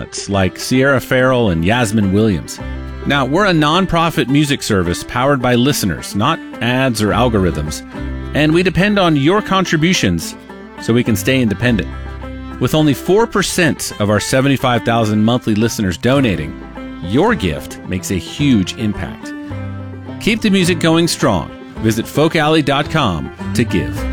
artists like Sierra Farrell and Yasmin Williams. Now, we're a nonprofit music service powered by listeners, not ads or algorithms, and we depend on your contributions so we can stay independent. With only 4% of our 75,000 monthly listeners donating, your gift makes a huge impact. Keep the music going strong. Visit folkalley.com to give.